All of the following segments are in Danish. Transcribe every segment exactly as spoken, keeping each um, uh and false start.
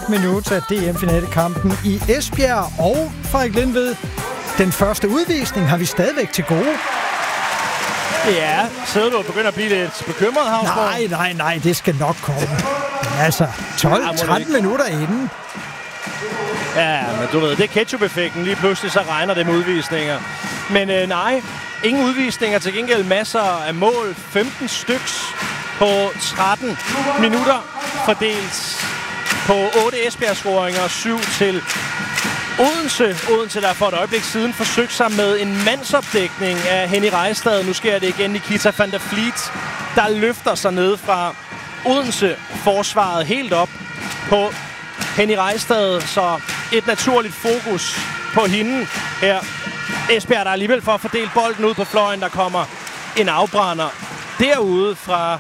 minut af D M-finalekampen i Esbjerg. Og Frederik Lindved, den første udvisning har vi stadigvæk til gode. Ja, sidder du og begynder at blive lidt bekymret, Havsgaard? Nej, nej, nej, det skal nok komme. Altså, tolv til tretten minutter inden. Ja, men du ved, det er ketchup-effekten. Lige pludselig så regner det med udvisninger. Men øh, nej, ingen udvisninger. Til gengæld masser af mål. femten styks på tretten minutter fordelt på otte Esbjerg-scoringer og syv til Odense. Odense, der for et øjeblik siden forsøgte sig med en mandsopdækning af Henny Rejstad. Nu sker det igen. Nikita van der Vliet, der løfter sig ned fra Odense-forsvaret helt op på Henny Rejstad. Så et naturligt fokus på hende her. Esbjerg, der alligevel for at fordele bolden ud på fløjen, der kommer en afbrænder derude fra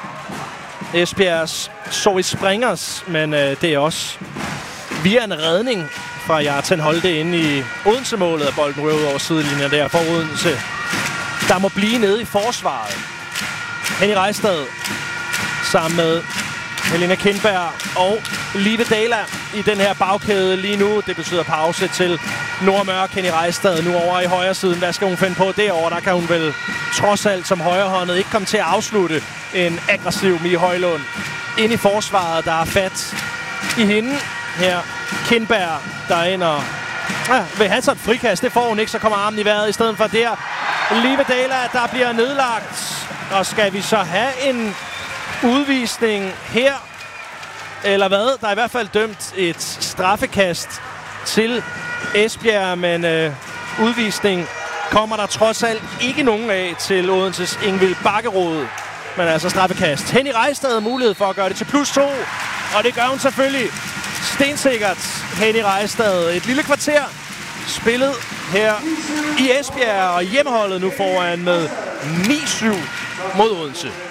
Esbjergs Zoe Springers. Men øh, det er også via en redning fra Jartan Holte inde i Odense-målet, af bolden røvet over sidelinjen der for Odense, der må blive nede i forsvaret. Henny Rejstad sammen med Helena Kindberg og Live Dala i den her bagkæde lige nu. Det betyder pause til Nordmørk. Henny Rejstad nu over i højre siden. Hvad skal hun finde på derovre? Der kan hun vel trods alt som højrehåndet ikke komme til at afslutte en aggressiv Mie Højlund. Ind i forsvaret, der er fat i hende her. Kindberg, der er ind og ja, vil have så et frikast. Det får hun ikke, så kommer armen i vejret i stedet for der. Live Dala, der bliver nedlagt. Og skal vi så have en udvisning her? Eller hvad? Der er i hvert fald dømt et straffekast til Esbjerg, men øh, udvisning kommer der trods alt ikke nogen af til Odenses Ingvild Bakkerud. Men altså straffekast. Henny Rejstad mulighed for at gøre det til plus to. Og det gør hun selvfølgelig stensikkert. Henny Rejstad. Et lille kvarter spillet her i Esbjerg. Og hjemmeholdet nu foran med ni syv mod Odense.